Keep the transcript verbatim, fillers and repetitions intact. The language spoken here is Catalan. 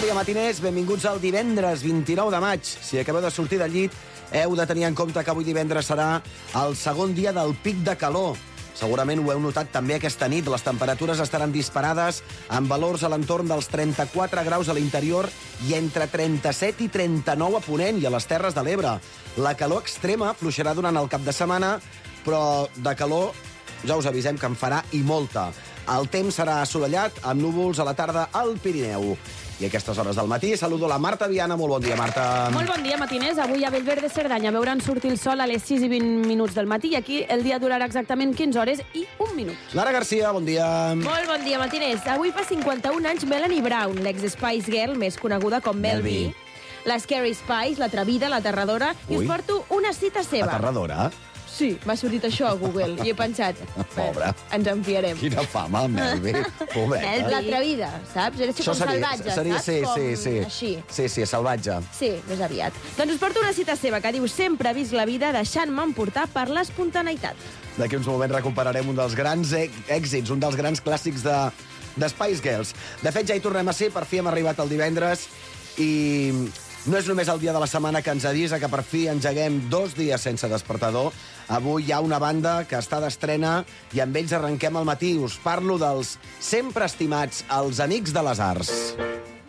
dia, matiners. Benvinguts al divendres vint-i-nou de maig. Si acabeu de sortir del llit, heu de tenir en compte que avui divendres serà el segon dia del pic de calor. Segurament ho heu notat també aquesta nit. Les temperatures estaran disparades amb valors a l'entorn dels trenta-quatre graus a l'interior i entre trenta-set i trenta-nou a Ponent i a les Terres de l'Ebre. La calor extrema fluixarà durant el cap de setmana, però de calor ja us avisem que en farà i molta. El temps serà assolellat, amb núvols a la tarda al Pirineu. I a aquestes hores del matí saludo la Marta Viana. Molt bon dia, Marta. Molt bon dia, matiners. Avui a Bellver de Cerdanya veuran sortir el sol a les sis i vint minuts del matí i aquí el dia durarà exactament quinze hores i un minut. Lara Garcia, bon dia. Molt bon dia, matiners. Avui fa cinquanta-un anys Melanie Brown, l'ex-Spice Girl, més coneguda com Mel B. La Scary Spice, l'atrevida, l'aterradora, i us porto una cita seva. Aterradora? Sí, m'ha sortit això a Google i he pensat... Pobra. Ens en fiarem. Quina fama, Mel B. Pobreta. L'atrevida, saps? Era així com salvatge, seria, saps? sí, com sí, sí. així. Sí, sí, salvatge. Sí, més aviat. Doncs us porto una cita seva que diu: sempre he vist la vida deixant-me emportar per l'espontaneïtat. D'aquí uns moments recuperarem un dels grans èxits, un dels grans clàssics de, de Spice Girls. De fet, ja hi tornem a ser, per fi hem arribat el divendres i... no és només el dia de la setmana que ens avisa que per fi engeguem dos dies sense despertador. Avui hi ha una banda que està d'estrena i amb ells arrenquem el matí. Us parlo dels sempre estimats Els Amics de les Arts.